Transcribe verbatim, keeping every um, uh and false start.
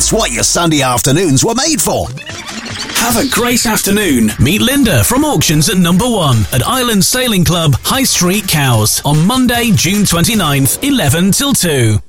It's what your Sunday afternoons were made for. Have a great afternoon. Meet Linda from Auctions at Number One at Island Sailing Club, High Street, Cowes, on Monday, June twenty-ninth, eleven till two.